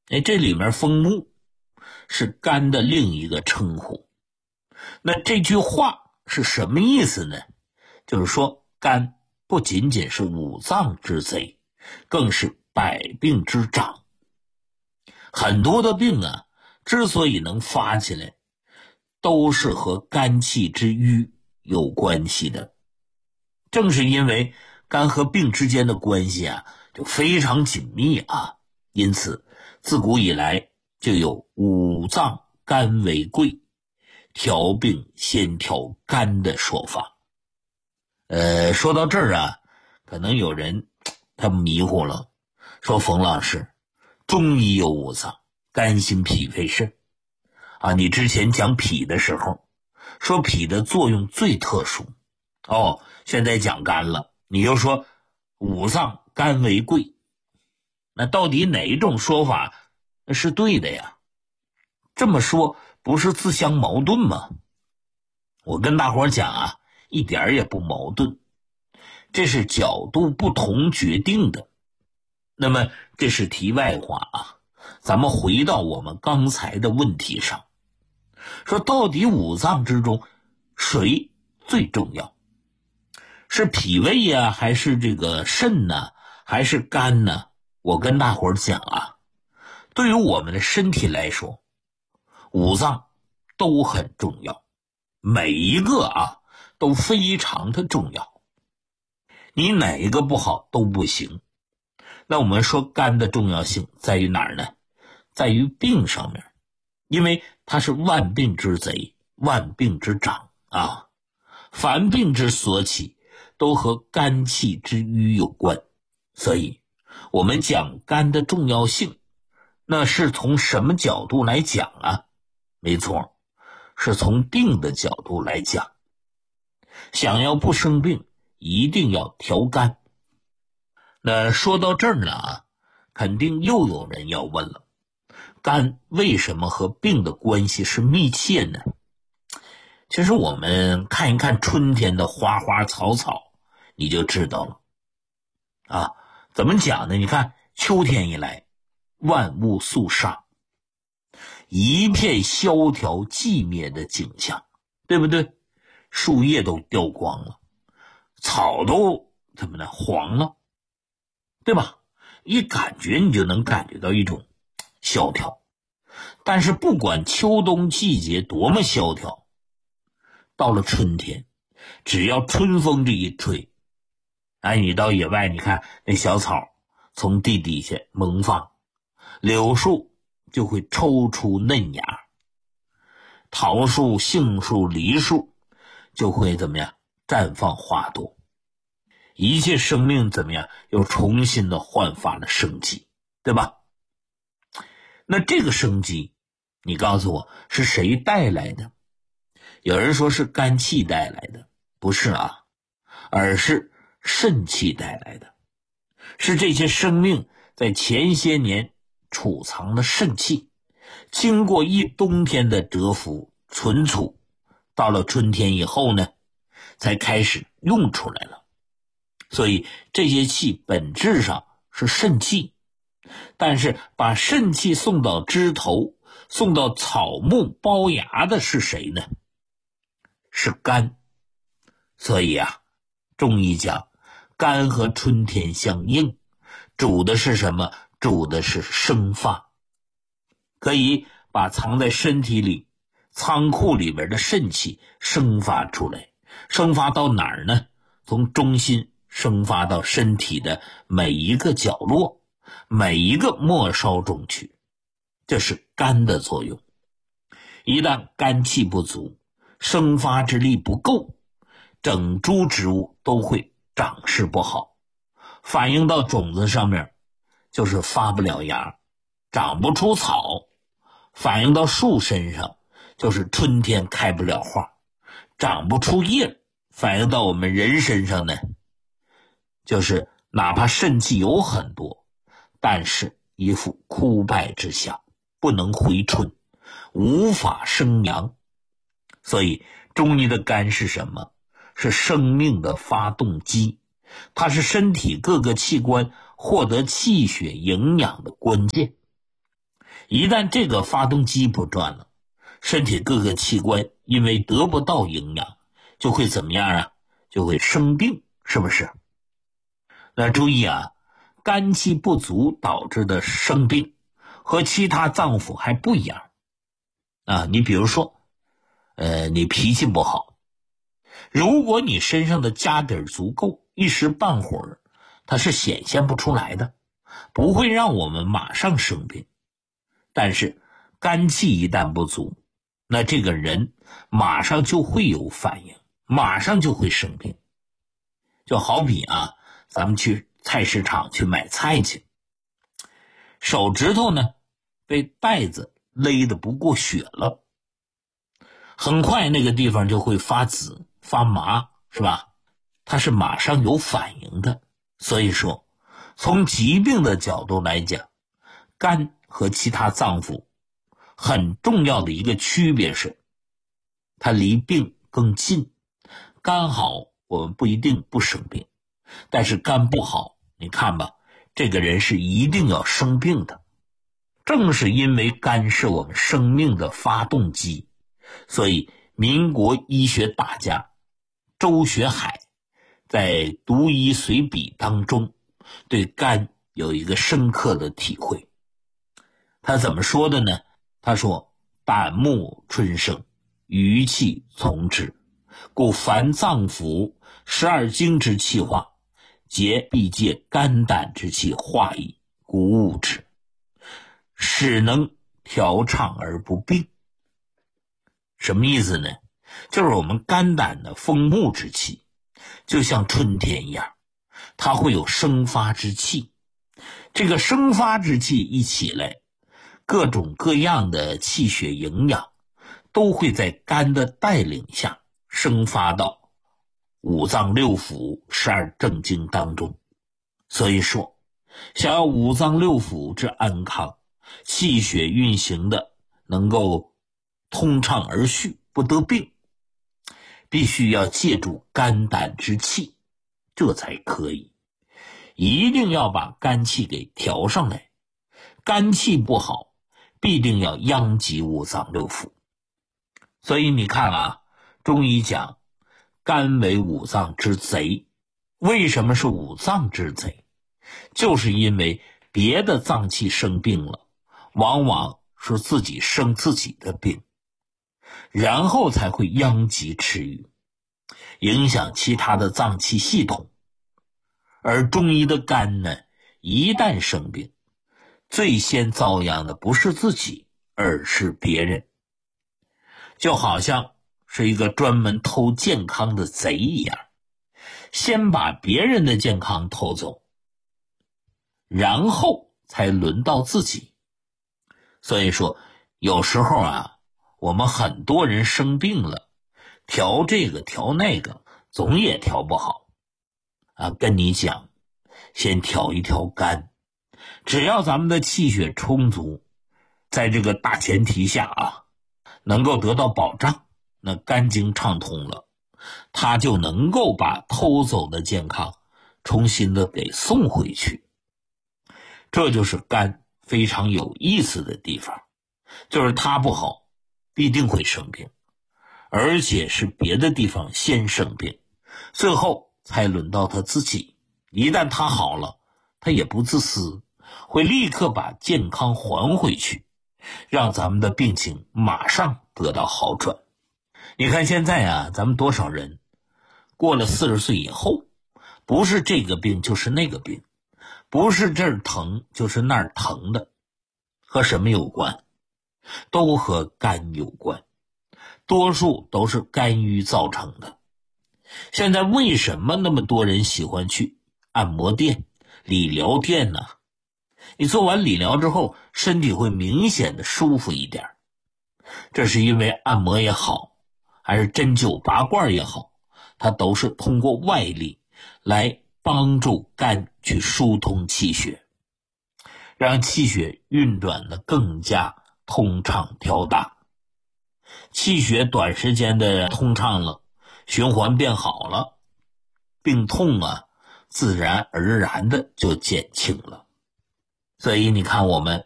这里面风木是肝的另一个称呼。那这句话是什么意思呢？就是说肝不仅仅是五脏之贼，更是百病之长。很多的病啊，之所以能发起来，都是和肝气之瘀有关系的。正是因为肝和病之间的关系啊，就非常紧密啊，因此自古以来就有五脏肝为贵，调病先调肝的说法。说到这儿啊，可能有人他迷糊了，说冯老师，中医有五脏，肝心脾肺肾啊，你之前讲脾的时候说脾的作用最特殊，现在讲肝了，你又说五脏肝为贵，那到底哪一种说法是对的呀？这么说不是自相矛盾吗？我跟大伙讲啊，一点也不矛盾，这是角度不同决定的。那么这是题外话啊，咱们回到我们刚才的问题上，说到底五脏之中谁最重要？是脾胃呀，还是这个肾呢，还是肝呢？我跟大伙讲啊，对于我们的身体来说，五脏都很重要，每一个啊都非常的重要，你哪一个不好都不行。那我们说肝的重要性在于哪儿呢？在于病上面，因为它是万病之贼，万病之长啊，凡病之所起都和肝气之瘀有关。所以我们讲肝的重要性，那是从什么角度来讲啊？没错，是从病的角度来讲。想要不生病，一定要调肝。那说到这儿呢啊，肯定又有人要问了，肝为什么和病的关系是密切呢？其实我们看一看春天的花花草草，你就知道了啊。怎么讲呢？你看秋天一来，万物肃杀，一片萧条寂灭的景象，对不对？树叶都掉光了，草都怎么呢？黄了，对吧？一感觉你就能感觉到一种萧条。但是不管秋冬季节多么萧条，到了春天，只要春风这一吹，你到野外，你看那小草从地底下萌发，柳树就会抽出嫩芽，桃树、杏树、梨树就会怎么样绽放花朵，一切生命怎么样又重新的焕发了生机，对吧？那这个生机你告诉我是谁带来的？有人说是肝气带来的，不是啊，而是肾气带来的，是这些生命在前些年储藏的肾气，经过一冬天的蛰伏存储，到了春天以后呢，才开始用出来了。所以这些气本质上是肾气，但是把肾气送到枝头，送到草木包芽的是谁呢？是肝。所以啊，中医讲肝和春天相应，主的是什么？主的是生发，可以把藏在身体里仓库里边的肾气生发出来。生发到哪儿呢？从中心生发到身体的每一个角落，每一个末梢中去，这是肝的作用。一旦肝气不足，生发之力不够，整株植物都会长势不好，反映到种子上面就是发不了芽，长不出草；反映到树身上就是春天开不了花，长不出叶；反映到我们人身上呢，就是哪怕肾气有很多，但是一副枯败之象，不能回春，无法生阳。所以中医的肝是什么？是生命的发动机，它是身体各个器官获得气血营养的关键。 一旦这个发动机不转了，身体各个器官因为得不到营养，就会怎么样啊？就会生病，是不是？那注意啊，肝气不足导致的生病和其他脏腑还不一样啊。你比如说你脾气不好，如果你身上的家底足够，一时半会儿它是显现不出来的，不会让我们马上生病。但是肝气一旦不足，那这个人马上就会有反应，马上就会生病。就好比啊，咱们去菜市场去买菜去，手指头呢被带子勒得不过血了，很快那个地方就会发紫发麻，是吧？它是马上有反应的。所以说从疾病的角度来讲，肝和其他脏腑很重要的一个区别是，它离病更近。肝好，我们不一定不生病，但是肝不好，你看吧，这个人是一定要生病的。正是因为肝是我们生命的发动机，所以民国医学大家周学海在《读医随笔》当中对肝有一个深刻的体会。他怎么说的呢？他说：胆木春生，余气从之，故凡脏腑12经之气化，皆必借肝胆之气化矣，故物之，使能调畅而不病。什么意思呢？就是我们肝胆的风木之气就像春天一样，它会有生发之气，这个生发之气一起来，各种各样的气血营养都会在肝的带领下生发到五脏六腑12正经当中。所以说想要五脏六腑之安康，气血运行的能够通畅而序，不得病，必须要借助肝胆之气，这才可以。一定要把肝气给调上来，肝气不好，必定要殃及五脏六腑。所以你看啊，中医讲肝为五脏之贼。为什么是五脏之贼？就是因为别的脏器生病了，往往是自己生自己的病，然后才会殃及池鱼，影响其他的脏器系统。而中医的肝呢，一旦生病，最先遭殃的不是自己，而是别人。就好像是一个专门偷健康的贼一样，先把别人的健康偷走，然后才轮到自己。所以说有时候啊，我们很多人生病了，调这个调那个，总也调不好啊。跟你讲，先调一调肝，只要咱们的气血充足，在这个大前提下啊，能够得到保障，那肝经畅通了，它就能够把偷走的健康重新的给送回去。这就是肝非常有意思的地方，就是它不好，必定会生病，而且是别的地方先生病，最后才轮到他自己。一旦他好了，他也不自私，会立刻把健康还回去，让咱们的病情马上得到好转。你看现在啊，咱们多少人过了40岁以后，不是这个病就是那个病，不是这儿疼就是那儿疼的，和什么有关？都和肝有关，多数都是肝郁造成的。现在为什么那么多人喜欢去按摩店、理疗店呢？你做完理疗之后，身体会明显的舒服一点，这是因为按摩也好，还是针灸拔罐也好，它都是通过外力来帮助肝去疏通气血，让气血运转的更加通畅调达。气血短时间的通畅了，循环变好了，病痛啊自然而然的就减轻了。所以你看，我们